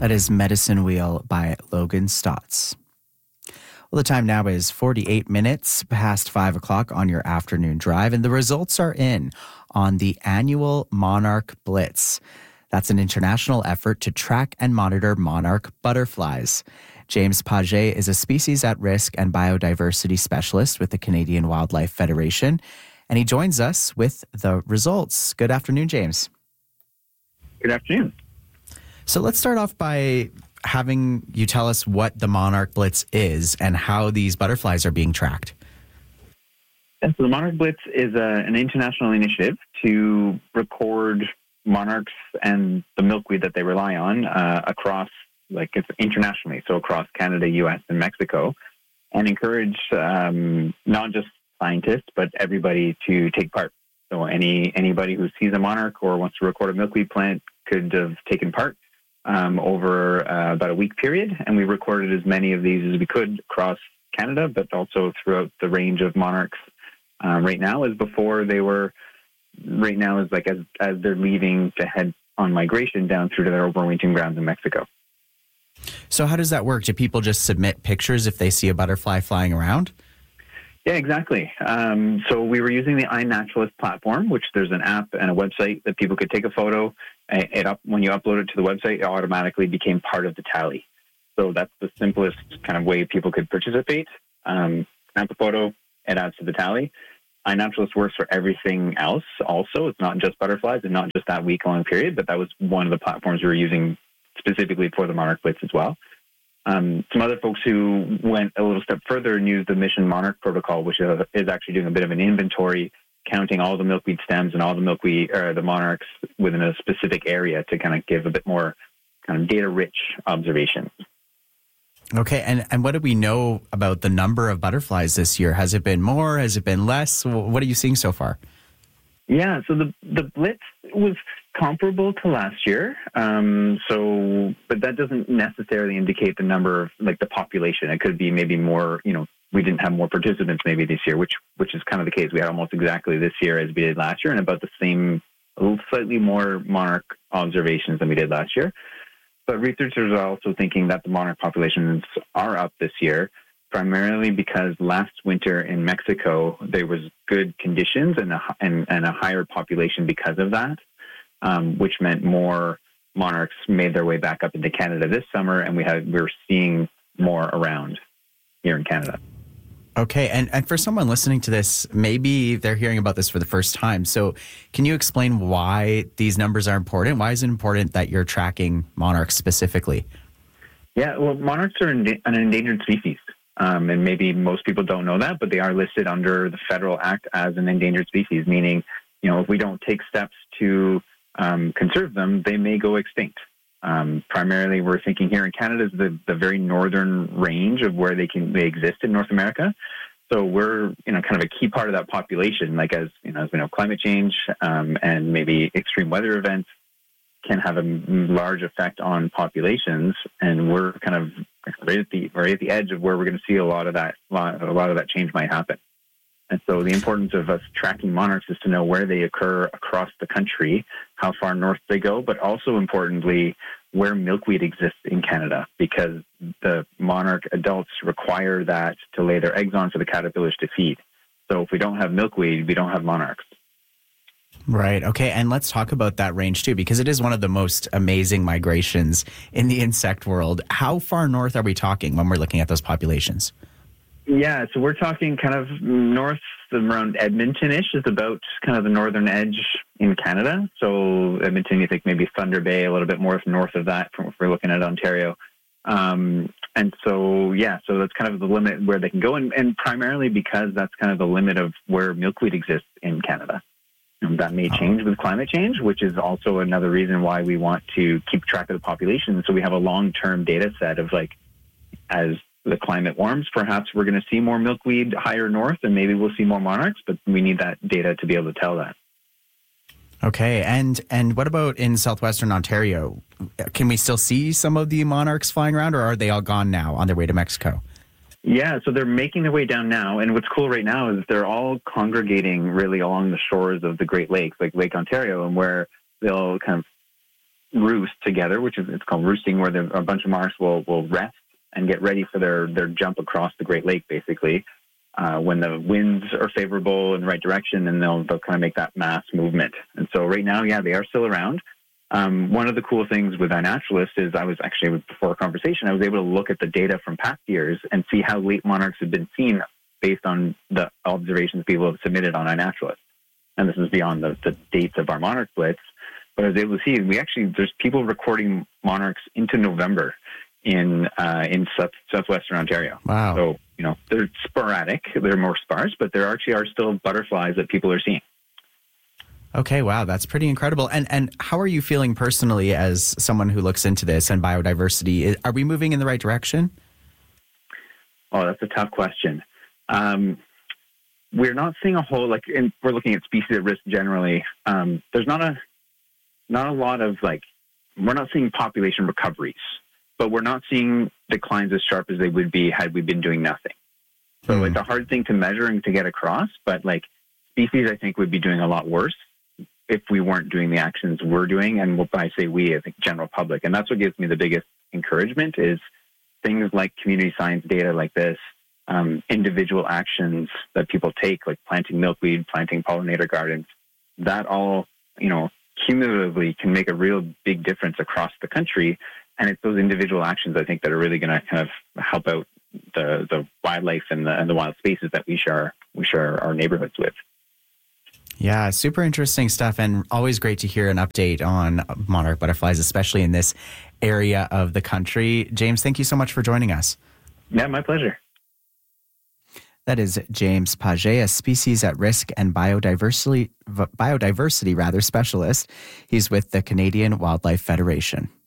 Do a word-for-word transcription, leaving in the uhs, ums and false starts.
That is Medicine Wheel by Logan Stotts. Well, the time now is forty-eight minutes past five o'clock on your afternoon drive, and the results are in on the annual Monarch Blitz. That's an international effort to track and monitor monarch butterflies. James Paget is a species at risk and biodiversity specialist with the Canadian Wildlife Federation, and he joins us with the results. Good afternoon, James. Good afternoon. So let's start off by having you tell us what the Monarch Blitz is and how these butterflies are being tracked. And so the Monarch Blitz is a, an international initiative to record monarchs and the milkweed that they rely on uh, across, like it's internationally, so across Canada, U S, and Mexico, and encourage um, not just scientists, but everybody to take part. So any anybody who sees a monarch or wants to record a milkweed plant could have taken part um, over uh, about a week period, and we recorded as many of these as we could across Canada, but also throughout the range of monarchs uh, right now as before they were, right now is like as, as they're leaving to head on migration down through to their overwintering grounds in Mexico. So how does that work? Do people just submit pictures if they see a butterfly flying around? Yeah, exactly. Um, so we were using the iNaturalist platform, which there's an app and a website that people could take a photo. It up when you upload it to the website, it automatically became part of the tally. So that's the simplest kind of way people could participate. Um, snap a photo, it adds to the tally. iNaturalist works for everything else also. It's not just butterflies and not just that week-long period, but that was one of the platforms we were using specifically for the Monarch Blitz as well. Um, some other folks who went a little step further and used the Mission Monarch protocol, which is, is actually doing a bit of an inventory, counting all the milkweed stems and all the milkweed or the monarchs within a specific area to kind of give a bit more kind of data-rich observations. Okay, and, and what do we know about the number of butterflies this year? Has it been more? Has it been less? What are you seeing so far? Yeah, so the the Blitz was comparable to last year. Um, so, but that doesn't necessarily indicate the number of like the population. It could be maybe more. You know, we didn't have more participants maybe this year, which which is kind of the case. We had almost exactly this year as we did last year, and about the same, a little slightly more monarch observations than we did last year. But researchers are also thinking that the monarch populations are up this year, primarily because last winter in Mexico, there was good conditions and a, and, and a higher population because of that, um, which meant more monarchs made their way back up into Canada this summer, and we had we were seeing more around here in Canada. Okay, and, and for someone listening to this, maybe they're hearing about this for the first time. So can you explain why these numbers are important? Why is it important that you're tracking monarchs specifically? Yeah, well, monarchs are an endangered species. Um, and maybe most people don't know that, but they are listed under the federal act as an endangered species, meaning, you know, if we don't take steps to um, conserve them, they may go extinct. Um, primarily, we're thinking here in Canada is the, the very northern range of where they can they exist in North America. So we're, you know, kind of a key part of that population. Like as you know, as we know, climate change um, and maybe extreme weather events can have a large effect on populations, and we're kind of right at the right at the edge of where we're going to see a lot of that a lot of that change might happen. And so the importance of us tracking monarchs is to know where they occur across the country, how far north they go, but also importantly, where milkweed exists in Canada, because the monarch adults require that to lay their eggs on for the caterpillars to feed. So if we don't have milkweed, we don't have monarchs. Right. Okay. And let's talk about that range too, because it is one of the most amazing migrations in the insect world. How far north are we talking when we're looking at those populations? Yeah, so we're talking kind of north around Edmonton-ish is about kind of the northern edge in Canada. So Edmonton, you think maybe Thunder Bay, a little bit more north of that from if we're looking at Ontario. Um, and so, yeah, so that's kind of the limit where they can go. And, and primarily because that's kind of the limit of where milkweed exists in Canada. And that may change with climate change, which is also another reason why we want to keep track of the population. So we have a long-term data set of like, as the climate warms, perhaps we're going to see more milkweed higher north and maybe we'll see more monarchs, but we need that data to be able to tell that. Okay. And and what about in southwestern Ontario? Can we still see some of the monarchs flying around, or are they all gone now on their way to Mexico? Yeah, so they're making their way down now. And what's cool right now is they're all congregating really along the shores of the Great Lakes, like Lake Ontario, and where they'll kind of roost together, which is it's called roosting, where the, a bunch of monarchs will will rest and get ready for their their jump across the Great Lake, basically. Uh, when the winds are favorable in the right direction, and they'll they'll kind of make that mass movement. And so right now, yeah, they are still around. Um, one of the cool things with iNaturalist is I was actually, before our conversation, I was able to look at the data from past years and see how late monarchs have been seen based on the observations people have submitted on iNaturalist. And this is beyond the, the dates of our monarch blitz. But I was able to see, we actually, there's people recording monarchs into November in uh, in south, southwestern Ontario. Wow. So, you know, they're sporadic, they're more sparse, but there actually are still butterflies that people are seeing. Okay, wow, that's pretty incredible. And and how are you feeling personally as someone who looks into this and biodiversity? Are we moving in the right direction? Oh, that's a tough question. Um, we're not seeing a whole, like, and we're looking at species at risk generally. Um, there's not a not a lot of, like, we're not seeing population recoveries, but we're not seeing declines as sharp as they would be had we been doing nothing. So mm. it's a hard thing to measure and to get across, but, like, species, I think, would be doing a lot worse if we weren't doing the actions we're doing. And when I say we, I think general public. And that's what gives me the biggest encouragement is things like community science data like this, um, individual actions that people take, like planting milkweed, planting pollinator gardens, that all, you know, cumulatively can make a real big difference across the country. And it's those individual actions, I think, that are really going to kind of help out the, the wildlife and the, and the wild spaces that we share, we share our neighborhoods with. Yeah, super interesting stuff, and always great to hear an update on monarch butterflies, especially in this area of the country. James, thank you so much for joining us. Yeah, my pleasure. That is James Page, a species at risk and biodiversity, biodiversity rather specialist. He's with the Canadian Wildlife Federation.